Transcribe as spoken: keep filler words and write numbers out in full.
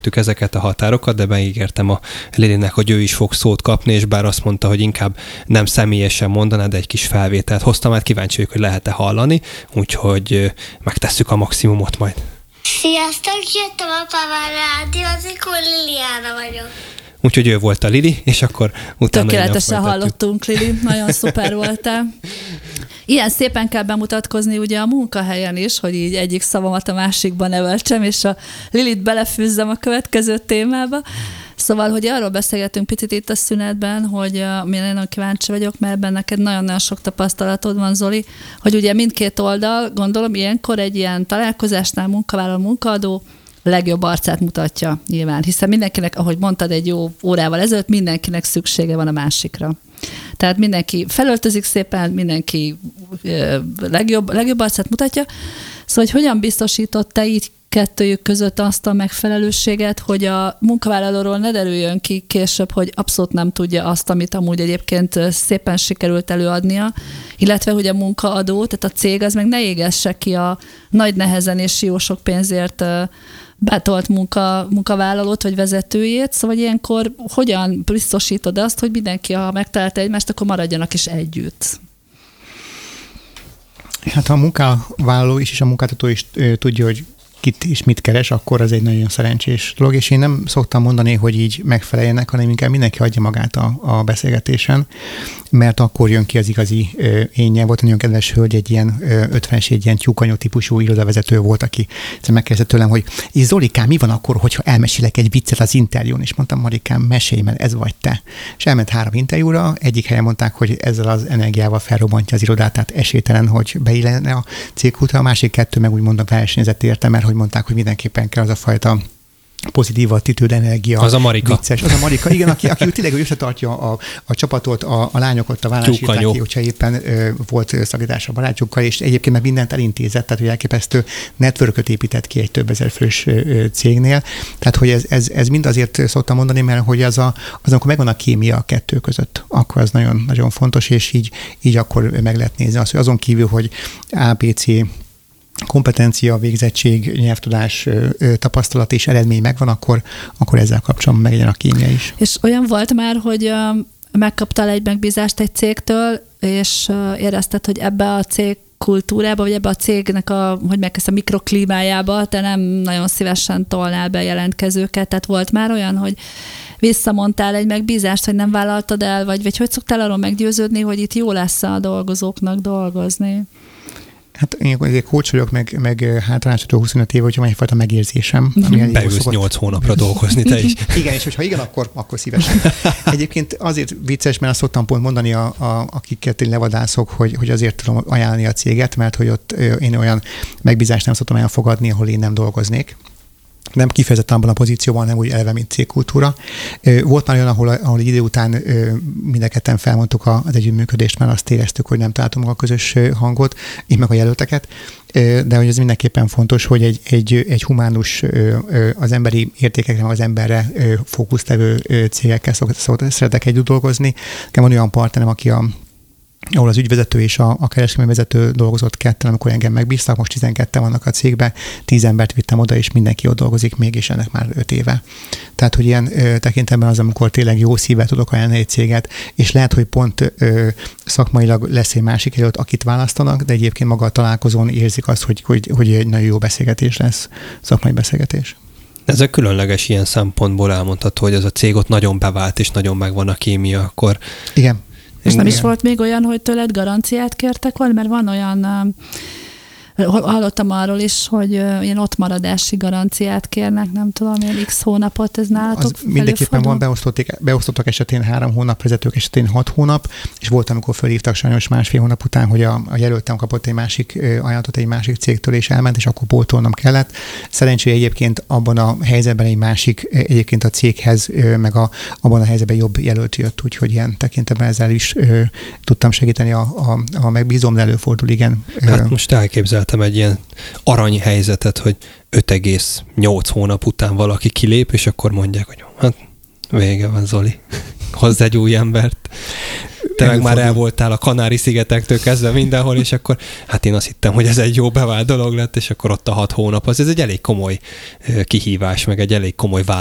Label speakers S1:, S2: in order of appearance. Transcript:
S1: ezeket a határokat, de megígértem a Lilinek, hogy ő is fog szót kapni, és bár azt mondta, hogy inkább nem személyesen mondaná, de egy kis felvételt hoztam, hát kíváncsi vagyok, hogy lehet-e hallani, úgyhogy megtesszük a maximumot majd.
S2: Sziasztok, jöttem apával rádiózni, akkor Liliana vagyok.
S1: Úgyhogy ő volt a Lili, és akkor utána...
S3: Tökéletesen hallottunk, Lili, nagyon szuper voltál. Ilyen szépen kell bemutatkozni ugye a munkahelyen is, hogy így egyik szavamat a másikban neveltsem, és a Lilit belefűzzem a következő témába. Szóval, hogy arról beszélgetünk picit itt a szünetben, hogy uh, én nagyon kíváncsi vagyok, mert ebben neked nagyon-nagyon sok tapasztalatod van, Zoli, hogy ugye mindkét oldal, gondolom, ilyenkor egy ilyen találkozásnál munkavállaló, munkaadó legjobb arcát mutatja nyilván, hiszen mindenkinek, ahogy mondtad egy jó órával ezelőtt, mindenkinek szüksége van a másikra. Tehát mindenki felöltözik szépen, mindenki ö, legjobb, legjobb arcát mutatja. Szóval, hogy hogyan biztosított te így kettőjük között azt a megfelelőséget, hogy a munkavállalóról ne derüljön ki később, hogy abszolút nem tudja azt, amit amúgy egyébként szépen sikerült előadnia, illetve, hogy a munkaadó, tehát a cég, az meg ne égesse ki a nagy nehezen és jó sok pénzért betolt munka, munkavállalót vagy vezetőjét, szóval ilyenkor hogyan biztosítod azt, hogy mindenki, ha megtalálta egymást, akkor maradjanak is együtt?
S4: Hát ha a munkavállaló is és a munkáltató is tudja, hogy kit és mit keres, akkor az egy nagyon szerencsés dolog, és én nem szoktam mondani, hogy így megfeleljenek, hanem inkább mindenki adja magát a, a beszélgetésen, mert akkor jön ki az igazi ö, énje. Volt egy nagyon kedves hölgy, egy ilyen ö, ötvenes, egy ilyen tyúkanyó típusú irodavezető volt, aki megkérdezte tőlem, hogy és Zolikám, mi van akkor, hogyha elmesélek egy viccet az interjún? És mondtam, Marikám, mesélj, mert ez vagy te. És elment három interjúra, egyik helyen mondták, hogy ezzel az energiával felrobbantja az irodát, tehát esélytelen, hogy beillene a cégkultra, a másik kettő meg úgy mondom versenyzett érte, mert hogy mondták, hogy mindenképpen kell az a fajta pozitív attitűd, energia.
S1: Az a Marika.
S4: Vicces. Az a Marika, igen, aki, aki tényleg összetartja a, a csapatot, a, a lányokat, a vállásítják, hogyha éppen ö, volt szakítás a barátjukkal, és egyébként meg mindent elintézett, tehát hogy elképesztő networköt épített ki egy több ezer fős ö, cégnél. Tehát, hogy ez, ez, ez mind azért szoktam mondani, mert hogy az, a, az amikor megvan a kémia a kettő között, akkor az nagyon, nagyon fontos, és így, így akkor meg lehet nézni azt, hogy azon kívül, hogy á bé cé kompetencia, végzettség, nyelvtudás, tapasztalat és eredmény megvan, akkor, akkor ezzel kapcsolatban meglegyen a kémia is.
S3: És olyan volt már, hogy uh, megkaptál egy megbízást egy cégtől, és uh, érezted, hogy ebbe a cég kultúrába, vagy ebbe a cégnek a, hogy megkezd a mikroklímájába, te nem nagyon szívesen tolnál be jelentkezőket, tehát volt már olyan, hogy visszamondtál egy megbízást, hogy nem vállaltad el, vagy, vagy hogy szoktál arról meggyőződni, hogy itt jó lesz a dolgozóknak dolgozni?
S4: Hát én egy coach vagyok, meg, meg hátrányosító huszonöt év, hogyha van egyfajta megérzésem.
S1: Beülsz nyolc hónapra dolgozni, te is.
S4: Igen, és hogyha igen, akkor, akkor szívesen. Egyébként azért vicces, mert azt szoktam pont mondani, a, a, akiket én levadászok, hogy, hogy azért tudom ajánlani a céget, mert hogy ott én olyan megbízást nem szoktam olyan fogadni, ahol én nem dolgoznék. Nem kifejezetten abban a pozícióban, hanem úgy eleve, mint cégkultúra. Volt már olyan, ahol, ahol idő után mind a ketten felmondtuk az együttműködést, mert azt éreztük, hogy nem találtunk a közös hangot, így meg a jelölteket, de hogy ez mindenképpen fontos, hogy egy, egy, egy humánus, az emberi értékekre, az emberre fókusztevő cégekkel szeretek együtt dolgozni. Nekem van olyan partnerem, aki a ahol az ügyvezető és a, a kereskedelmi vezető dolgozott ketten, amikor engem megbíztak, most tizenketten vannak a cégben, tíz embert vittem oda, és mindenki ott dolgozik még, és ennek már öt éve. Tehát, hogy ilyen ö, tekintetben az, amikor tényleg jó szívvel tudok ajánlani egy céget, és lehet, hogy pont ö, szakmailag lesz egy másik jelölt, akit választanak, de egyébként maga a találkozón érzik azt, hogy, hogy, hogy egy nagyon jó beszélgetés lesz, szakmai beszélgetés.
S1: Ez a különleges ilyen szempontból elmondható, hogy az a cég ott nagyon bevált, és nagyon megvan a kémia, akkor...
S4: Igen.
S3: És nem is volt még olyan, hogy tőled garanciát kértek volna, mert van olyan, hallottam arról is, hogy ilyen ottmaradási garanciát kérnek, nem tudom, ilyen x hónapot, ez nálatok
S4: mindenképpen van, beosztottak esetén három hónap, vezetők esetén hat hónap, és volt, amikor felhívtak sajnos másfél hónap után, hogy a, a jelöltem kapott egy másik ajánlatot egy másik cégtől, és elment, és akkor pótolnom kellett. Szerencsére egyébként abban a helyzetben egy másik, egyébként a céghez, meg a, abban a helyzetben jobb jelölt jött, úgyhogy ilyen tekintetben ezzel is ö, tudtam segíteni a, a, a megbízom, de előfordul, igen.
S1: Hát most elképzeltem egy ilyen aranyhelyzetet, hogy öt egész nyolc hónap után valaki kilép, és akkor mondják, hogy hát vége van, Zoli. Hozz egy új embert. te meg már el voltál a Kanári-szigetektől kezdve mindenhol, és akkor hát én azt hittem, hogy ez egy jó bevált dolog lett, és akkor ott a hat hónap, az ez egy elég komoly kihívás, meg egy elég komoly